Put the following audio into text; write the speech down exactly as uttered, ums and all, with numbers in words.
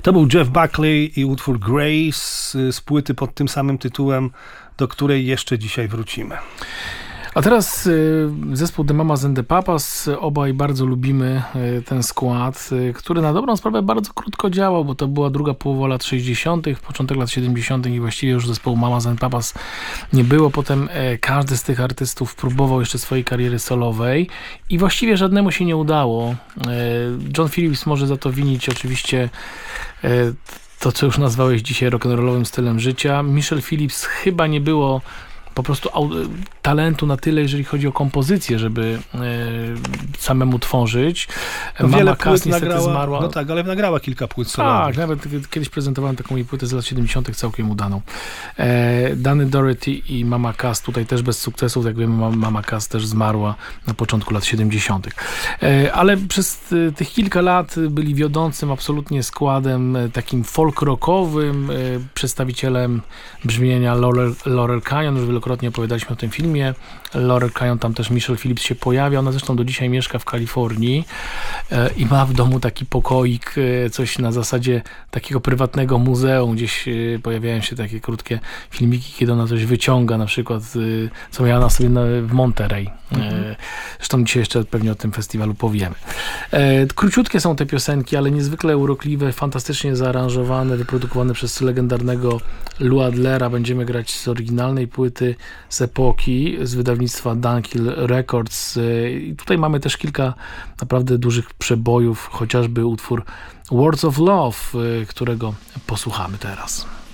To był Jeff Buckley i utwór Grace z płyty pod tym samym tytułem, do której jeszcze dzisiaj wrócimy. A teraz y, zespół The Mamas and the Papas. Obaj bardzo lubimy y, ten skład, y, który na dobrą sprawę bardzo krótko działał, bo to była druga połowa lat sześćdziesiątych, początek lat siedemdziesiątych i właściwie już zespołu Mamas and Papas nie było. Potem y, każdy z tych artystów próbował jeszcze swojej kariery solowej i właściwie żadnemu się nie udało. Y, John Phillips może za to winić oczywiście y, to, co już nazwałeś dzisiaj rock'n'rollowym stylem życia. Michelle Phillips chyba nie było po prostu talentu na tyle, jeżeli chodzi o kompozycję, żeby e, samemu tworzyć. No Mama wiele Cass płyt niestety nagrała, zmarła. no tak, ale nagrała kilka płyt solowych. Tak, nawet kiedyś prezentowałem taką jej płytę z lat siedemdziesiątych całkiem udaną. E, Danny Doherty i Mama Cass tutaj też bez sukcesów, jak wiemy, Mama Cass też zmarła na początku lat siedemdziesiątych. E, ale przez e, tych kilka lat byli wiodącym absolutnie składem, e, takim folk rockowym, e, przedstawicielem brzmienia Laurel, Laurel Canyon, już wielokrotnie opowiadaliśmy o tym filmie. Laurel Canyon, tam też Michelle Phillips się pojawia, ona zresztą do dzisiaj mieszka w Kalifornii e, i ma w domu taki pokoik, e, coś na zasadzie takiego prywatnego muzeum, gdzieś e, pojawiają się takie krótkie filmiki, kiedy ona coś wyciąga, na przykład e, co miała na sobie na, w Monterey. Mhm. E, zresztą dzisiaj jeszcze pewnie o tym festiwalu powiemy. E, króciutkie są te piosenki, ale niezwykle urokliwe, fantastycznie zaaranżowane, wyprodukowane przez legendarnego Lou Adlera. Będziemy grać z oryginalnej płyty z epoki, z wydawnictwa Dunhill Records. I tutaj mamy też kilka naprawdę dużych przebojów, chociażby utwór Words of Love, którego posłuchamy teraz.